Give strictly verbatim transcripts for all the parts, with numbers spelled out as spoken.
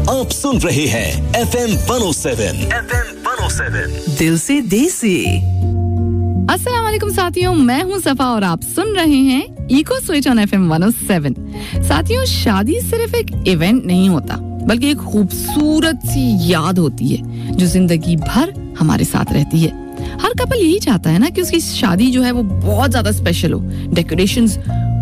आप सुन रहे हैं F M one O seven F M one O seven दिल से देसी। अस्सलाम वालेकुम साथियों, मैं हूं सफा और आप सुन रहे हैं eco switch on F M one O seven. साथियों, शादी सिर्फ एक इवेंट नहीं होता, बल्कि एक खूबसूरत सी याद होती है जो जिंदगी भर हमारे साथ रहती है। हर कपल यही चाहता है ना कि उसकी शादी जो है वो बहुत ज्यादा स्पेशल हो, डेकोरेशंस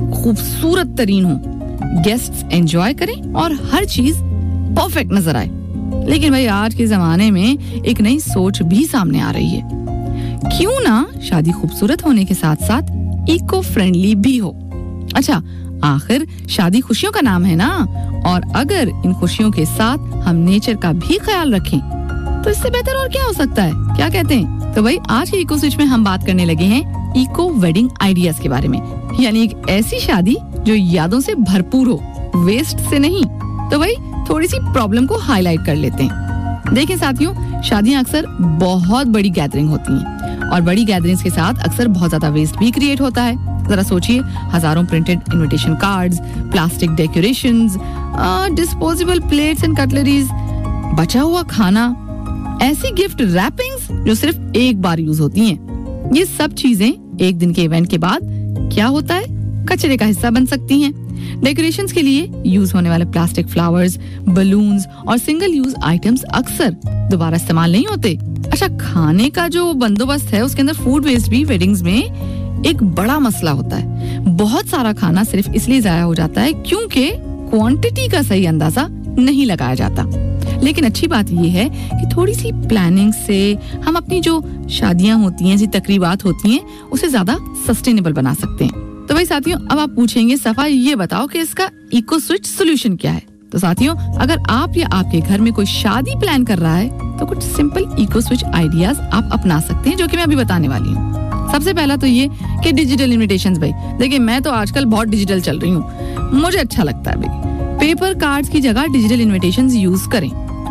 खूबसूरत तरीन हो, गेस्ट्स एंजॉय करें और हर चीज परफेक्ट नजर आए। लेकिन भाई आज के जमाने में एक नई सोच भी सामने आ रही है। क्यों ना शादी खूबसूरत होने के साथ साथ इको फ्रेंडली भी हो। अच्छा, आखिर शादी खुशियों का नाम है ना, और अगर इन खुशियों के साथ हम नेचर का भी ख्याल रखें तो इससे बेहतर और क्या हो सकता है, क्या कहते हैं? तो भाई आज के इको स्विच में हम बात करने लगे हैं इको वेडिंग आइडियाज के बारे में, यानी एक ऐसी शादी जो यादों से भरपूर हो, वेस्ट से नहीं। तो भाई थोड़ी सी प्रॉब्लम को हाईलाइट कर लेते हैं। देखिए साथियों, शादियां अक्सर बहुत बड़ी गैदरिंग होती हैं और बड़ी गैदरिंग्स के साथ अक्सर बहुत ज्यादा वेस्ट भी क्रिएट होता है। जरा सोचिए, हजारों printed invitation cards, plastic decorations, disposable plates and cutleries, बचा हुआ खाना, ऐसी गिफ्ट रैपिंग्स जो सिर्फ एक बार यूज होती हैं। ये सब चीजें एक दिन के इवेंट के बाद क्या होता है, कचरे का हिस्सा बन सकती हैं। डेकोरेशंस के लिए यूज होने वाले प्लास्टिक फ्लावर्स, बलून्स और सिंगल यूज आइटम्स अक्सर दोबारा इस्तेमाल नहीं होते। अच्छा, खाने का जो बंदोबस्त है उसके अंदर फूड वेस्ट भी वेडिंग्स में एक बड़ा मसला होता है। बहुत सारा खाना सिर्फ इसलिए जाया हो जाता है क्योंकि क्वांटिटी का सही अंदाजा नहीं लगाया जाता। लेकिन अच्छी बात यह है कि थोड़ी सी प्लानिंग से हम अपनी जो शादियां होती हैं, जो तकरीबात होती हैं, उसे ज्यादा सस्टेनेबल बना सकते हैं। तो भाई साथियों, अब आप पूछेंगे सफा ये बताओ कि इसका इको स्विच सोल्यूशन क्या है। तो साथियों, अगर आप या आपके घर में कोई शादी प्लान कर रहा है तो कुछ सिंपल इको स्विच आइडियाज आप अपना सकते हैं, जो कि मैं अभी बताने वाली हूँ। सबसे पहला तो ये कि डिजिटल इनविटेशंस। भाई देखिए, मैं तो आजकल बहुत डिजिटल चल रही हूँ, मुझे अच्छा लगता है। भाई पेपर कार्ड्स की जगह डिजिटल इनविटेशंस यूज करें।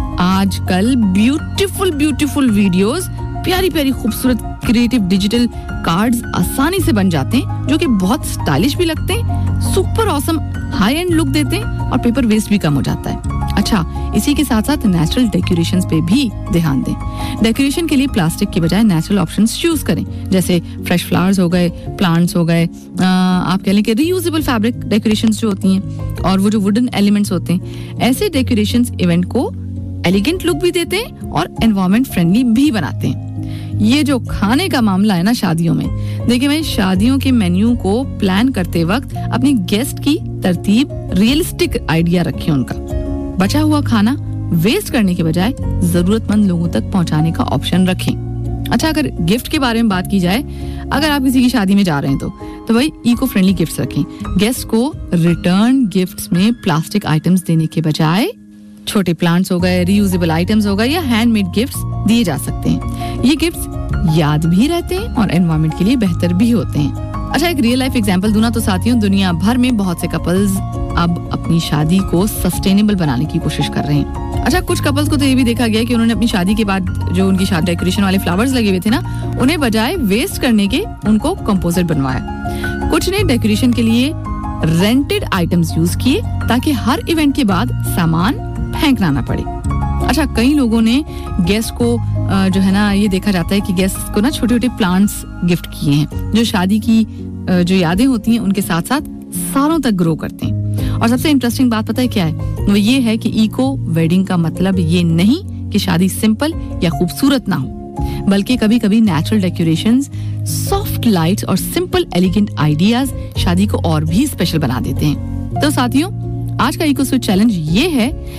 आजकल ब्यूटीफुल ब्यूटीफुल वीडियोस, प्यारी प्यारी खूबसूरत क्रिएटिव डिजिटल कार्ड्स आसानी से बन जाते हैं, जो कि बहुत स्टाइलिश भी लगते हैं, super awesome high and look देते हैं और पेपर वेस्ट भी कम हो जाता है। अच्छा, इसी के साथ साथ नेचुरल डेकोरेशंस पे भी ध्यान दें। डेकोरेशन के लिए प्लास्टिक के बजाय नेचुरल ऑप्शंस चूज करें, जैसे फ्रेश फ्लावर्स हो गए, प्लांट्स हो गए, आप कह लें कि रीयूजेबल फैब्रिक डेकोरेशंस जो होती हैं, और वो जो वुडन एलिमेंट्स होते हैं। ऐसे डेकोरेशंस इवेंट को एलिगेंट लुक भी देते हैं और एनवायरनमेंट फ्रेंडली भी बनाते हैं। ये जो खाने का मामला है ना शादियों में, देखिए भाई, शादियों के मेन्यू को प्लान करते वक्त अपने गेस्ट की तरतीब रियलिस्टिक आइडिया रखें। उनका बचा हुआ खाना वेस्ट करने के बजाय जरूरतमंद लोगों तक पहुंचाने का ऑप्शन रखें। अच्छा, अगर गिफ्ट के बारे में बात की जाए, अगर आप किसी की शादी में जा रहे हैं तो तो भाई इको फ्रेंडली गिफ्ट्स रखें। गेस्ट को रिटर्न गिफ्ट्स में प्लास्टिक आइटम्स देने के बजाय छोटे प्लांट्स हो गए, रीयूजेबल आइटम्स हो गए या हैंडमेड गिफ्ट्स दिए जा सकते हैं। ये गिफ्ट्स याद भी रहते हैं और एनवायरनमेंट के लिए बेहतर भी होते हैं। अच्छा, एक रियल लाइफ एग्जांपल दूं ना तो साथियों, दुनिया भर में बहुत से कपल्स अब अपनी शादी को सस्टेनेबल बनाने की कोशिश कर रहे हैं। अच्छा, कुछ कपल्स को तो ये भी देखा गया कि उन्होंने अपनी शादी के बाद जो उनकी शादी डेकोरेशन वाले फ्लावर्स लगे हुए थे ना, उन्हें बजाय वेस्ट करने के उनको कंपोजिट बनवाया। कुछ ने डेकोरेशन के लिए रेंटेड आइटम्स यूज किए ताकि हर इवेंट के बाद सामान फेंकना ना पड़े। अच्छा, कई लोगों ने गेस्ट को जो है ना, ये देखा जाता है कि गेस्ट को ना छोटे छोटे प्लांट्स गिफ्ट किए हैं, जो शादी की जो यादें होती हैं उनके साथ साथ सालों तक ग्रो करते हैं। और सबसे इंटरेस्टिंग बात पता है क्या है? वो ये है कि इको वेडिंग का मतलब ये नहीं कि शादी सिंपल या खूबसूरत ना हो, बल्कि कभी कभी नेचुरल डेकोरेशंस, सॉफ्ट लाइट्स और सिंपल एलिगेंट आइडियाज शादी को और भी स्पेशल बना देते हैं। तो साथियों, आज का इको स्विच चैलेंज ये है